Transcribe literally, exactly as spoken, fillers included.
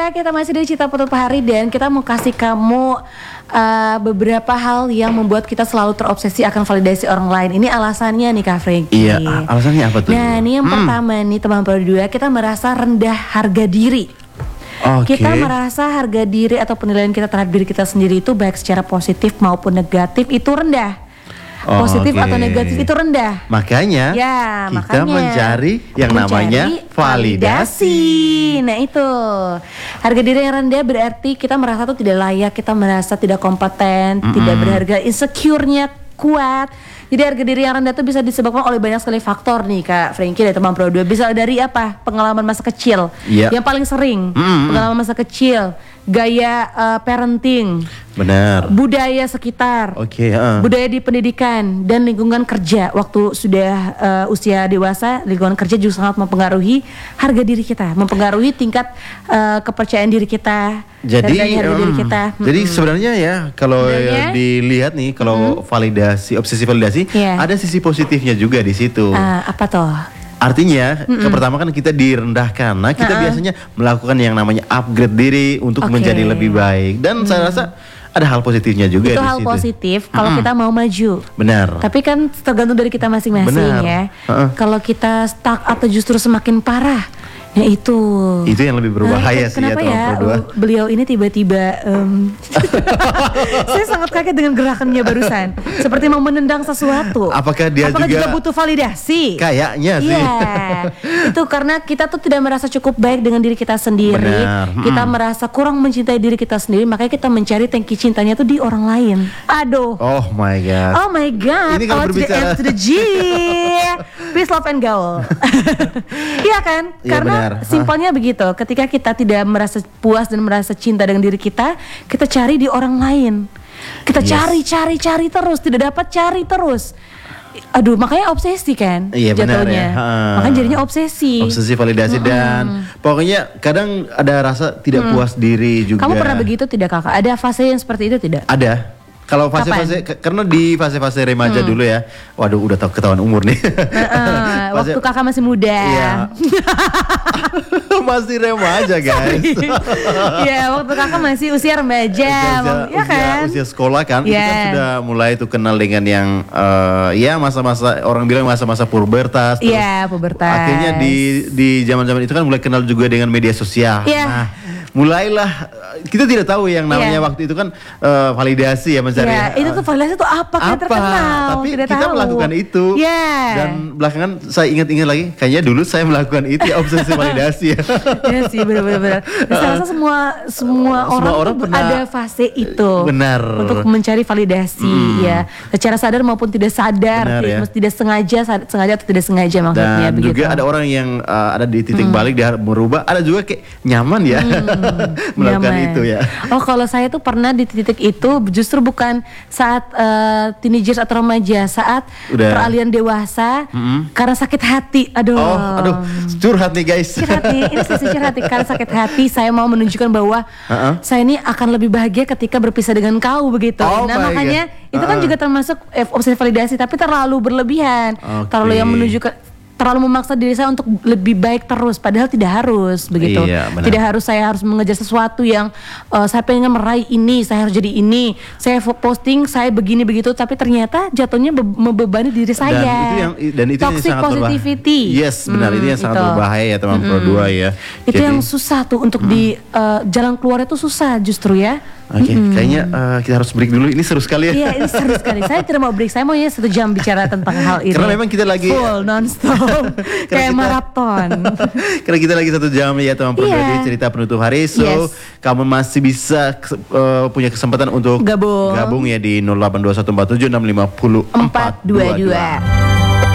dua, kita masih di Cinta Penutup Hari dan kita mau kasih kamu uh, beberapa hal yang membuat kita selalu terobsesi akan validasi orang lain. Ini alasannya nih Kak Franky. Iya, alasannya apa tuh? Nah, ini yang hmm. pertama nih teman dua, kita merasa rendah harga diri. Okay. Kita merasa harga diri atau penilaian kita terhadap diri kita sendiri itu baik secara positif maupun negatif itu rendah. Oh, positif okay. atau negatif itu rendah. Makanya ya, kita makanya mencari yang mencari namanya validasi. Nah itu harga diri yang rendah berarti kita merasa tuh tidak layak, kita merasa tidak kompeten, mm-hmm. tidak berharga, insecure-nya kuat. Jadi harga diri yang rendah itu bisa disebabkan oleh banyak sekali faktor nih Kak Franky dan teman Pro dua. Bisa dari apa? Pengalaman masa kecil. Yeah. Yang paling sering mm-hmm. pengalaman masa kecil, gaya uh, parenting, benar, budaya sekitar, okay, uh. budaya di pendidikan dan lingkungan kerja. Waktu sudah uh, usia dewasa, lingkungan kerja juga sangat mempengaruhi harga diri kita, mempengaruhi tingkat uh, kepercayaan diri kita. Jadi, harga um, diri kita. jadi hmm. sebenarnya ya kalau sebenarnya, dilihat nih, kalau hmm. validasi, obsesi validasi, yeah. ada sisi positifnya juga di situ. Uh, apa toh? Artinya, mm-mm. ke pertama kan kita direndahkan. Nah, kita uh-uh. biasanya melakukan yang namanya upgrade diri untuk okay. menjadi lebih baik. Dan mm. saya rasa ada hal positifnya juga itu di hal situ. positif kalau mm. kita mau maju. Benar. Tapi kan tergantung dari kita masing-masing. Benar. Ya. Uh-uh. Kalau kita stuck atau justru semakin parah, ya itu. Itu yang lebih berbahaya nah, sih kenapa ya, ya beliau ini tiba-tiba um, saya sangat kaget dengan gerakannya barusan, seperti mau menendang sesuatu. Apakah dia Apakah juga, juga butuh validasi? Kayaknya sih. Iya. Itu karena kita tuh tidak merasa cukup baik dengan diri kita sendiri. Benar. Kita hmm. merasa kurang mencintai diri kita sendiri, makanya kita mencari tangki cintanya tuh di orang lain. Aduh. Oh my god. Oh my god. Ini kalau oh, berbicara to the N to the G. Peace, love and gaul. Iya kan? Ya, karena benar. simpelnya begitu. Ketika kita tidak merasa puas dan merasa cinta dengan diri kita, kita cari di orang lain. Kita yes. cari, cari, cari terus, tidak dapat cari terus. Aduh, makanya obsesi kan? Iya benar jatuhnya. ya. Ha. Makanya jadinya obsesi. Obsesi validasi mm-hmm. dan pokoknya kadang ada rasa tidak mm. puas diri juga. Kamu pernah begitu tidak Kakak? Ada fase yang seperti itu tidak? Ada. Kalau fase-fase, ke, karena di fase-fase remaja hmm. dulu ya, waduh udah tahu ketahuan umur nih. Uh, uh, waktu kakak masih muda. Iya. Masih remaja guys. Iya, waktu kakak masih usia remaja, usia, ya kan? Usia sekolah kan, yeah. itu kan sudah mulai tuh kenal dengan yang, uh, ya masa-masa orang bilang masa-masa pubertas. Iya, yeah, pubertas. Akhirnya di di zaman-zaman itu kan mulai kenal juga dengan media sosial. Yeah. Nah, mulailah kita tidak tahu yang namanya yeah. waktu itu kan uh, validasi ya mencari. Yeah, itu tuh validasi itu apa? Kita apa? terkenal, Tapi tidak kita tahu. melakukan itu. Yeah. Dan belakangan saya ingat-ingat lagi, kayaknya dulu saya melakukan itu obsesi validasi ya. Iya sih, benar-benar. Saya rasa semua semua uh, orang, orang tuh pernah, ada fase itu. Benar. Untuk mencari validasi hmm. ya, secara sadar maupun tidak sadar, benar, tidak, ya. tidak sengaja, sengaja atau tidak sengaja maksudnya. Dan begitu. juga ada orang yang uh, ada di titik hmm. balik dia merubah, ada juga kayak nyaman ya hmm, melakukan nyaman. Itu ya. Oh, kalau saya tuh pernah di titik itu justru bukan saat uh, teenagers atau remaja, saat udah. Peralihan dewasa mm-hmm. karena sakit hati. Aduh. Oh, aduh, curhat nih guys. Curhat nih, ini sesi curhat nih. Karena sakit hati, saya mau menunjukkan bahwa uh-uh. saya ini akan lebih bahagia ketika berpisah dengan kau begitu. Oh, nah makanya God. Itu uh-uh. kan juga termasuk eh, obsesi validasi, tapi terlalu berlebihan, okay. terlalu yang menunjukkan. Terlalu memaksa diri saya untuk lebih baik terus, padahal tidak harus begitu. Iya, tidak harus saya harus mengejar sesuatu yang uh, saya pengen meraih ini, saya harus jadi ini, saya posting saya begini begitu, tapi ternyata jatuhnya be- membebani diri saya. Dan itu yang dan itu toxic yang sangat positivity. Berbahaya. Yes, benar hmm, itu yang sangat itu. berbahaya ya teman hmm. Pro dua ya. Itu jadi, yang susah tuh untuk hmm. di uh, jalan keluar itu susah justru ya. Oke, okay, mm-hmm. kayaknya uh, kita harus break dulu. Ini seru sekali ya. Iya, ini seru sekali. Saya tidak mau break. Saya maunya satu jam bicara tentang hal ini. Karena memang kita lagi full non-stop, kayak kita, maraton. Karena kita lagi satu jam ya teman Pro yeah. di cerita penutup hari. So yes. kamu masih bisa uh, punya kesempatan untuk gabung, gabung ya di nol delapan dua satu empat tujuh enam lima nol empat dua dua.